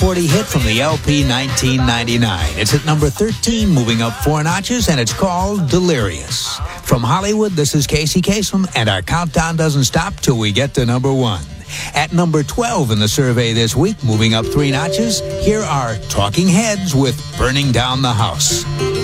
40 hit from the LP 1999. It's at number 13, moving up 4 notches, and it's called Delirious. From Hollywood, this is Casey Kasem, and our countdown doesn't stop till we get to number 1. At number 12 in the survey this week, moving up 3 notches, here are Talking Heads with Burning Down the House.